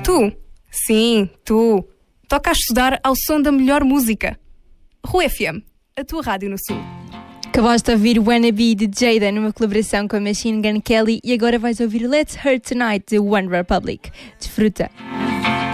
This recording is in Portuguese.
Tu, sim, tu, toca a estudar ao som da melhor música. Rua FM, a tua rádio no Sul. Acabaste de ouvir Wannabe de Jada numa colaboração com a Machine Gun Kelly e agora vais ouvir Let's Hurt Tonight de One Republic. Desfruta!